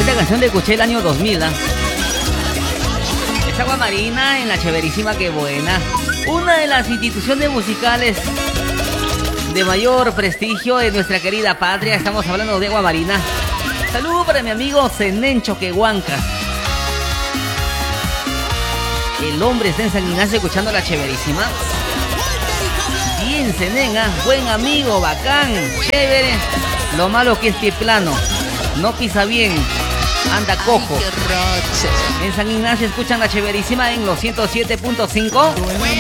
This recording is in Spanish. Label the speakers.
Speaker 1: Esta canción la escuché el año 2000, ¿ah? Es Agua Marina en la Chéverísima, qué buena. Una de las instituciones musicales de mayor prestigio de nuestra querida patria. Estamos hablando de Agua Marina. Saludo para mi amigo Zenén Choquehuancas. El hombre está en San Ignacio escuchando la Chéverísima. Bien, Zenén, ¿ah? Buen amigo, bacán, chévere. Lo malo que es pie plano, no pisa bien, anda cojo. En San Ignacio escuchan la Chéverísima en los 107.5.